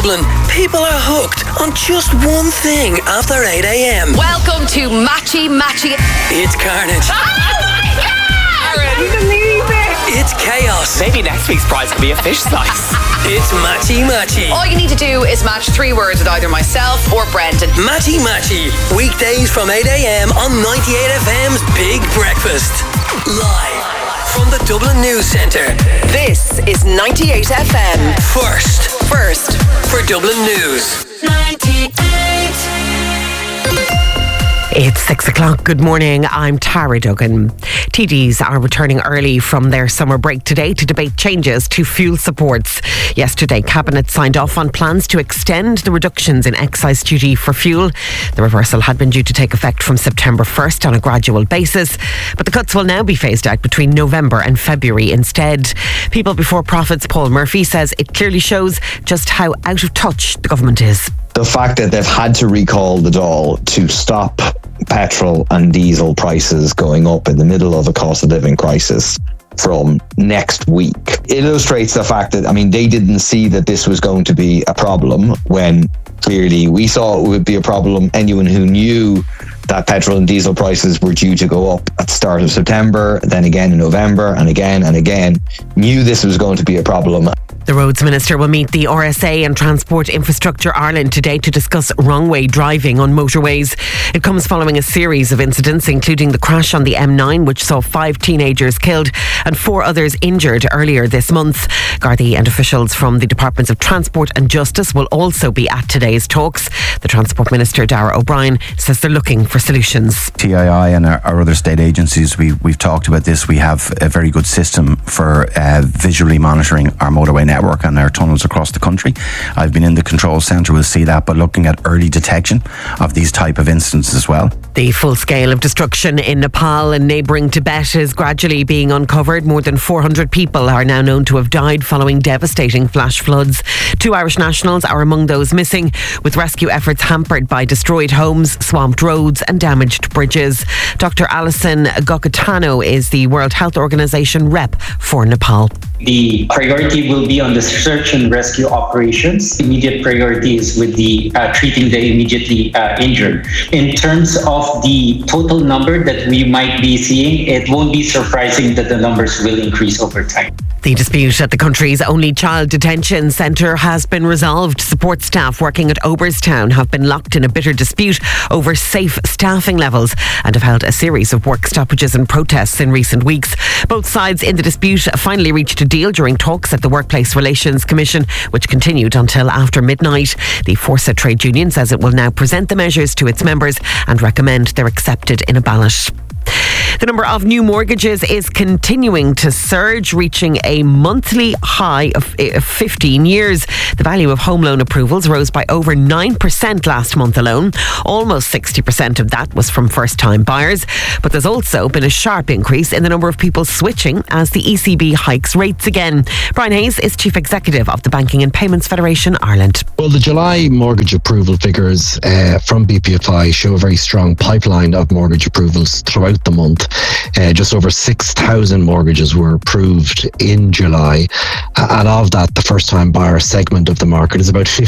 Dublin, people are hooked on just one thing after 8 a.m. Welcome to Matchy Matchy. It's carnage. Oh my God! Aaron. It's chaos. Maybe next week's prize could be a fish slice. It's Matchy Matchy. All you need to do is match 3 words with either myself or Brendan. Matchy Matchy. Weekdays from 8 a.m. on 98FM's Big Breakfast. Live from the Dublin News Centre. This is 98FM. First for Dublin News. 98. It's 6 o'clock. Good morning. I'm Tara Duggan. TDs are returning early from their summer break today to debate changes to fuel supports. Yesterday, Cabinet signed off on plans to extend the reductions in excise duty for fuel. The reversal had been due to take effect from September 1st on a gradual basis, but the cuts will now be phased out between November and February instead. People Before Profits Paul Murphy says it clearly shows just how out of touch the government is. The fact that they've had to recall the Dáil to stop petrol and diesel prices going up in the middle of a cost of living crisis from next week illustrates the fact that, they didn't see that this was going to be a problem when clearly we saw it would be a problem. Anyone who knew that petrol and diesel prices were due to go up at the start of September, then again in November, and again, knew this was going to be a problem. The Roads Minister will meet the RSA and Transport Infrastructure Ireland today to discuss wrong-way driving on motorways. It comes following a series of incidents, including the crash on the M9, which saw 5 teenagers killed and 4 others injured earlier this month. Gardaí and officials from the Departments of Transport and Justice will also be at today's talks. The Transport Minister, Darragh O'Brien, says they're looking for solutions. TII and our other state agencies, we've talked about this. We have a very good system for visually monitoring our motorway network and our tunnels across the country. I've been in the control centre, we'll see that, but looking at early detection of these type of incidents as well. The full scale of destruction in Nepal and neighbouring Tibet is gradually being uncovered. More than 400 people are now known to have died following devastating flash floods. 2 Irish nationals are among those missing, with rescue efforts hampered by destroyed homes, swamped roads and damaged bridges. Dr. Alison Gokatano is the World Health Organization rep for Nepal. The priority will be on the search and rescue operations. Immediate priority is with the treating the immediately injured. In terms of the total number that we might be seeing, it won't be surprising that the numbers will increase over time. The dispute at the country's only child detention centre has been resolved. Support staff working at Oberstown have been locked in a bitter dispute over safe staffing levels and have held a series of work stoppages and protests in recent weeks. Both sides in the dispute finally reached a deal during talks at the Workplace Relations Commission, which continued until after midnight. The Forsa trade union says it will now present the measures to its members and recommend they're accepted in a ballot. The number of new mortgages is continuing to surge, reaching a monthly high of 15 years. The value of home loan approvals rose by over 9% last month alone. Almost 60% of that was from first-time buyers. But there's also been a sharp increase in the number of people switching as the ECB hikes rates again. Brian Hayes is Chief Executive of the Banking and Payments Federation Ireland. Well, the July mortgage approval figures from BPFI show a very strong pipeline of mortgage approvals throughout the month. Just over 6,000 mortgages were approved in July, and of that the first time buyer segment of the market is about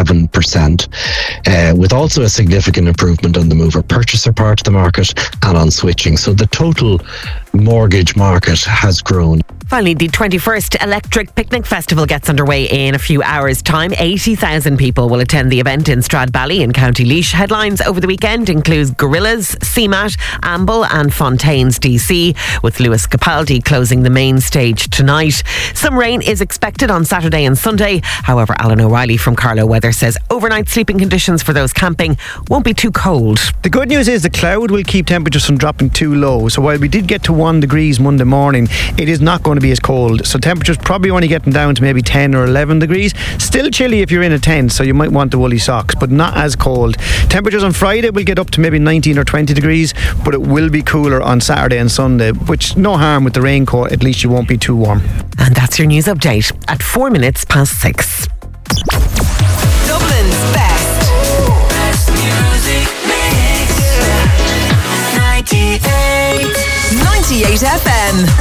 57%, with also a significant improvement on the mover purchaser part of the market and on switching. So the total mortgage market has grown. Finally, the 21st Electric Picnic Festival gets underway in a few hours' time. 80,000 people will attend the event in Stradbally in County Laois. Headlines over the weekend include Gorillas, CMAT, Amble and Fontaines DC, with Lewis Capaldi closing the main stage tonight. Some rain is expected on Saturday and Sunday. However, Alan O'Reilly from Carlow Weather says overnight sleeping conditions for those camping won't be too cold. The good news is the cloud will keep temperatures from dropping too low. So while we did get to 1 degrees Monday morning, it is not going to be as cold. So temperatures probably only getting down to maybe 10 or 11 degrees. Still chilly if you're in a tent, so you might want the woolly socks, but not as cold. Temperatures on Friday will get up to maybe 19 or 20 degrees, but it will be cooler on Saturday and Sunday, which no harm with the raincoat. At least you won't be too warm. And that's your news update at 6:04. Dublin's best music mix. 98 FM.